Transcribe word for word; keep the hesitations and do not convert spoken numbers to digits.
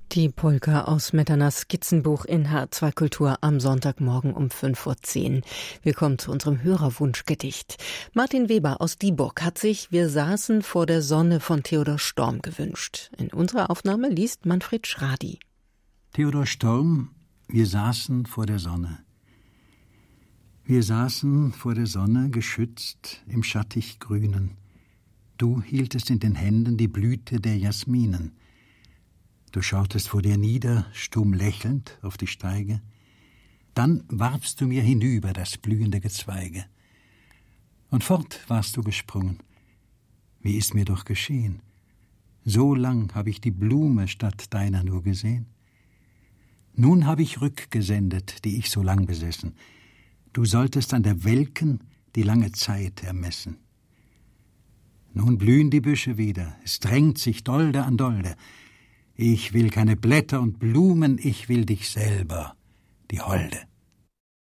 Die Polka aus Smetanas Skizzenbuch in H R zwei Kultur am Sonntagmorgen um fünf Uhr zehn. Willkommen zu unserem Hörerwunschgedicht. Martin Weber aus Dieburg hat sich Wir saßen vor der Sonne von Theodor Storm gewünscht. In unserer Aufnahme liest Manfred Schradi. Theodor Storm, Wir saßen vor der Sonne. Wir saßen vor der Sonne, geschützt im schattig Grünen. Du hieltest in den Händen die Blüte der Jasminen. Du schautest vor dir nieder, stumm lächelnd auf die Steige. Dann warfst du mir hinüber das blühende Gezweige. Und fort warst du gesprungen. Wie ist mir doch geschehen? So lang hab ich die Blume statt deiner nur gesehen. Nun hab ich rückgesendet, die ich so lang besessen. Du solltest an der Welken die lange Zeit ermessen. Nun blühen die Büsche wieder, es drängt sich Dolde an Dolde. Ich will keine Blätter und Blumen, ich will dich selber, die Holde.